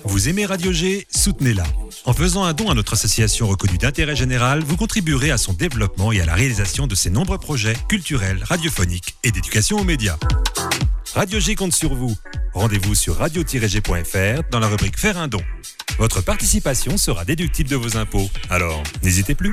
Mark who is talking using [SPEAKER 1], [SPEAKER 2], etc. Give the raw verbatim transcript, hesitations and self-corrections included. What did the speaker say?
[SPEAKER 1] Vous aimez Radio G? Soutenez-la. En faisant un don à notre association reconnue d'intérêt général, vous contribuerez à son développement et à la réalisation de ses nombreux projets culturels, radiophoniques et d'éducation aux médias. Radio G compte sur vous. Rendez-vous sur radio tiret g point f r dans la rubrique Faire un don. Votre participation sera déductible de vos impôts. Alors, n'hésitez plus.